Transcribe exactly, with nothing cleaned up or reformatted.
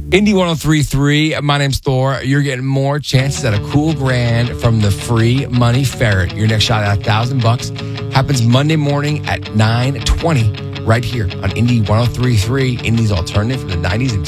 Indy one oh three point three. My name's Thor. You're getting more chances at a cool grand from the free money ferret. Your next shot at a thousand bucks happens Monday morning at nine twenty right here on Indy one oh three point three, Indy's alternative from the nineties and